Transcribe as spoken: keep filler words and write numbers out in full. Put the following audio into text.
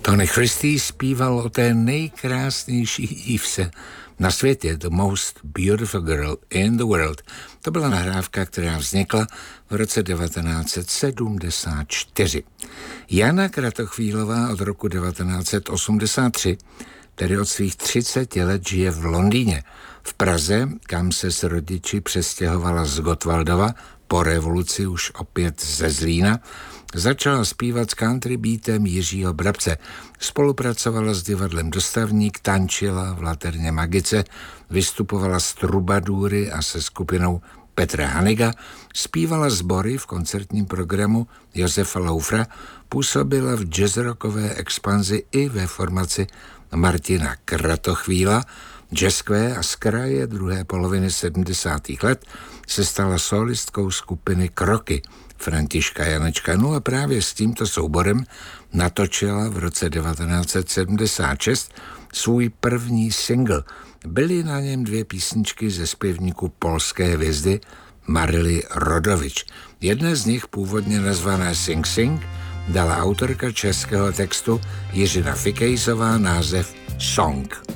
Tony Christie zpíval o té nejkrásnější dívce na světě, The Most Beautiful Girl in the World. To byla nahrávka, která vznikla v roce devatenáct set sedmdesát čtyři. Jana Kratochvílová od roku devatenáct set osmdesát tři, tedy od svých třiceti let, žije v Londýně. V Praze, kam se s rodiči přestěhovala z Gottwaldova, po revoluci už opět ze Zlína, začala zpívat s country beatem Jiřího Brabce. Spolupracovala s divadlem Dostavník, tančila v Laterně Magice, vystupovala s trubadury a se skupinou Petra Haniga, zpívala sbory v koncertním programu Josefa Laufra, působila v jazzrockové expanzi i ve formaci Martina Kratochvíla. Jazzkvé a z kraje druhé poloviny sedmdesátých let se stala solistkou skupiny Kroky Františka Janečka. No a právě s tímto souborem natočila v roce devatenáct set sedmdesát šest svůj první single. Byly na něm dvě písničky ze zpěvníku polské hvězdy Marily Rodovič. Jedné z nich, původně nazvané Sing Sing, dala autorka českého textu Jiřina Fikejsová název Song.